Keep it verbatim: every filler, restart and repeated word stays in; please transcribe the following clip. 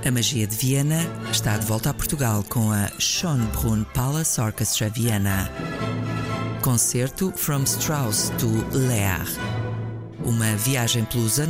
A magia de Viena está de volta a Portugal com a Schönbrunn Palace Orchestra Vienna. Concerto From Strauss to Lear. Uma viagem pelos anos